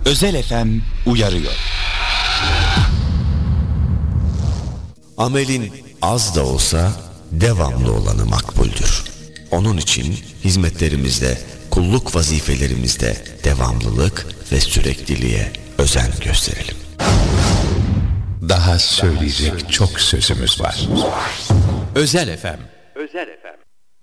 Özel FM uyarıyor. Amelin az da olsa devamlı olanı makbuldür. Onun için hizmetlerimizde, kulluk vazifelerimizde devamlılık ve sürekliliğe özen gösterelim. Daha söyleyecek çok sözümüz var. Özel FM